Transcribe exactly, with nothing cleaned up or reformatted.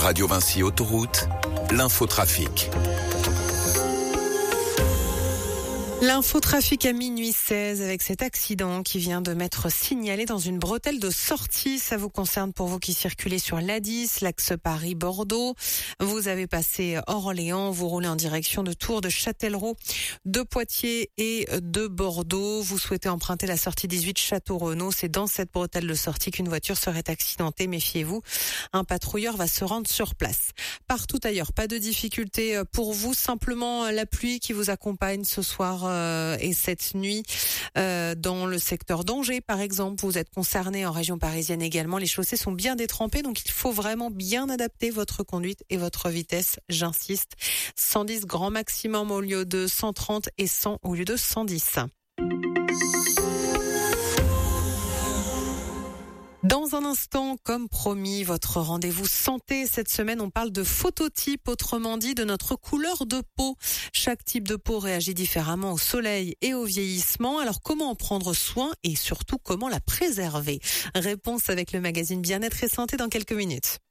Radio Vinci Autoroute, l'infotrafic. L'infotrafic à minuit seize avec cet accident qui vient de m'être signalé dans une bretelle de sortie. Ça vous concerne pour vous qui circulez sur l'A dix, l'axe Paris-Bordeaux. Vous avez passé Orléans, vous roulez en direction de Tours, de Châtellerault, de Poitiers et de Bordeaux. Vous souhaitez emprunter la sortie dix-huit Château-Renaud. C'est dans cette bretelle de sortie qu'une voiture serait accidentée. Méfiez-vous, un patrouilleur va se rendre sur place. Partout ailleurs, pas de difficulté pour vous. Simplement la pluie qui vous accompagne ce soir et cette nuit euh, dans le secteur d'Angers par exemple. Vous êtes concerné en région parisienne également. Les chaussées sont bien détrempées, donc il faut vraiment bien adapter votre conduite et votre vitesse. J'insiste, cent dix grand maximum au lieu de cent trente et cent au lieu de cent dix. Dans un instant, comme promis, votre rendez-vous santé. Cette semaine, on parle de phototype, autrement dit de notre couleur de peau. Chaque type de peau réagit différemment au soleil et au vieillissement. Alors comment en prendre soin et surtout comment la préserver? Réponse avec le magazine Bien-être et Santé dans quelques minutes.